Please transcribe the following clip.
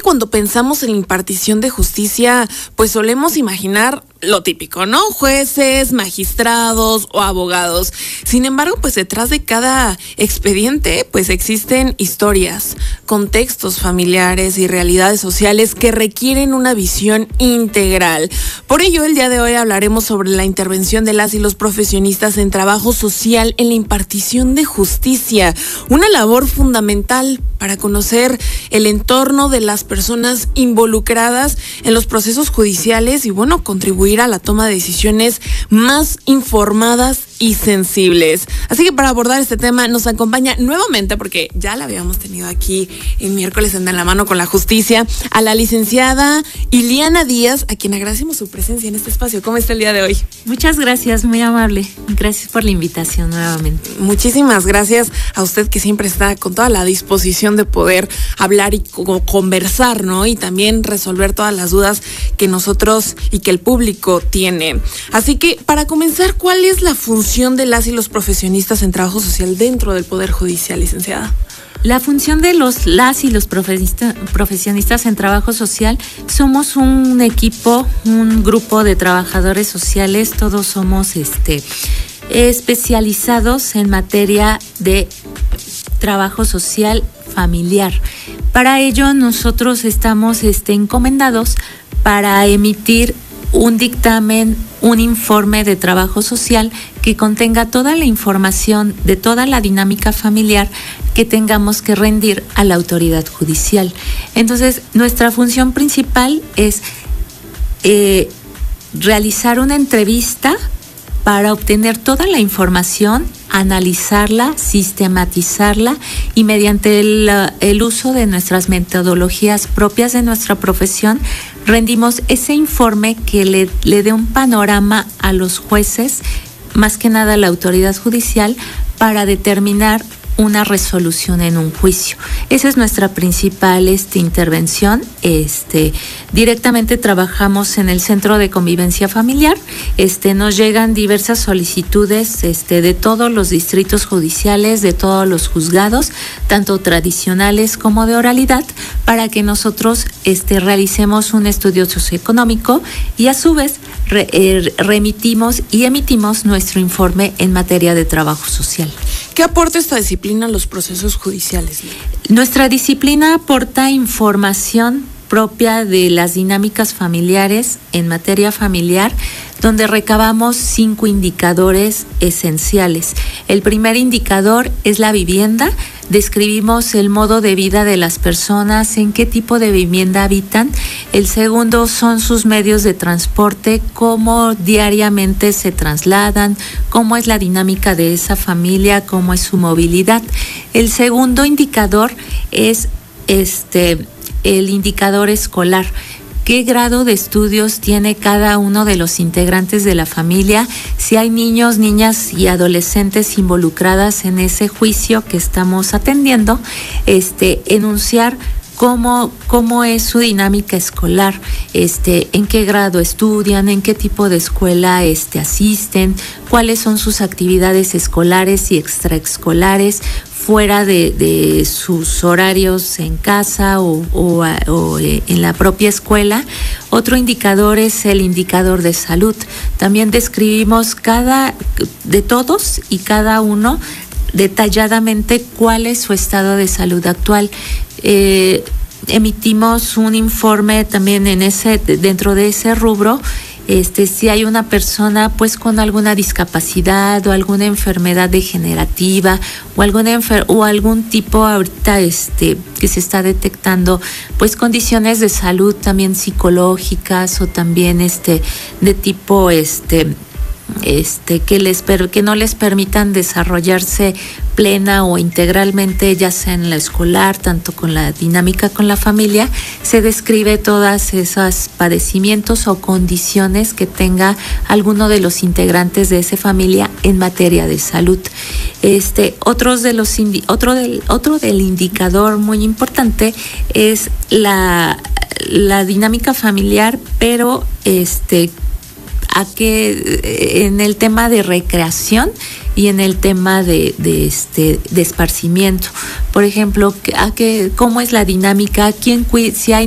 cuando pensamos en la impartición de justicia, pues solemos imaginar lo típico, ¿no? Jueces, magistrados o abogados. Sin embargo, pues detrás de cada expediente, pues existen historias, contextos familiares y realidades sociales que requieren una visión integral. Por ello, el día de hoy hablaremos sobre la intervención de las y los profesionistas en trabajo social en la impartición de justicia, una labor fundamental para conocer el entorno de las personas involucradas en los procesos judiciales y, bueno, contribuir a la toma de decisiones más informadas y sensibles. Así que para abordar este tema nos acompaña nuevamente, porque ya la habíamos tenido aquí en miércoles en la mano con la justicia, a la licenciada Iliana Díaz, a quien agradecemos su presencia en este espacio. ¿Cómo está el día de hoy? Muchas gracias, muy amable. Gracias por la invitación nuevamente. Muchísimas gracias a usted, que siempre está con toda la disposición de poder hablar y conversar, ¿no? Y también resolver todas las dudas que nosotros y que el público tiene. Así que para comenzar, ¿cuál es la función de las y los profesionistas en trabajo social dentro del Poder Judicial, licenciada? La función de las y los profesionistas en trabajo social, somos un equipo, un grupo de trabajadores sociales, todos somos especializados en materia de trabajo social familiar. Para ello nosotros estamos encomendados para emitir un dictamen, un informe de trabajo social que contenga toda la información de toda la dinámica familiar que tengamos que rendir a la autoridad judicial. Entonces, nuestra función principal es realizar una entrevista para obtener toda la información, analizarla, sistematizarla y mediante el uso de nuestras metodologías propias de nuestra profesión, rendimos ese informe que le dé un panorama a los jueces, más que nada a la autoridad judicial, para determinar una resolución en un juicio. Esa es nuestra principal intervención. Directamente trabajamos en el Centro de Convivencia Familiar. Nos llegan diversas solicitudes de todos los distritos judiciales, de todos los juzgados, tanto tradicionales como de oralidad, para que nosotros realicemos un estudio socioeconómico y a su vez remitimos y emitimos nuestro informe en materia de trabajo social. ¿Qué aporta esta disciplina a los procesos judiciales? Nuestra disciplina aporta información propia de las dinámicas familiares en materia familiar, donde recabamos 5 indicadores esenciales. El primer indicador es la vivienda. Describimos el modo de vida de las personas, en qué tipo de vivienda habitan. El segundo son sus medios de transporte, cómo diariamente se trasladan, cómo es la dinámica de esa familia, cómo es su movilidad. El segundo indicador es el indicador escolar. ¿Qué grado de estudios tiene cada uno de los integrantes de la familia? Si hay niños, niñas y adolescentes involucradas en ese juicio que estamos atendiendo, enunciar cómo es su dinámica escolar, en qué grado estudian, en qué tipo de escuela asisten, cuáles son sus actividades escolares y extraescolares, fuera de sus horarios en casa o en la propia escuela. Otro indicador es el indicador de salud. También describimos de todos y cada uno detalladamente cuál es su estado de salud actual. Emitimos un informe también dentro de ese rubro. Si hay una persona pues con alguna discapacidad o alguna enfermedad degenerativa o algún tipo ahorita que se está detectando, pues condiciones de salud también psicológicas o también de tipo que no les permitan desarrollarse plena o integralmente, ya sea en la escolar, tanto con la dinámica con la familia, se describe todas esos padecimientos o condiciones que tenga alguno de los integrantes de esa familia en materia de salud. Otro del indicador muy importante es la dinámica familiar, pero en el tema de recreación y en el tema de esparcimiento. Por ejemplo, cómo es la dinámica, si hay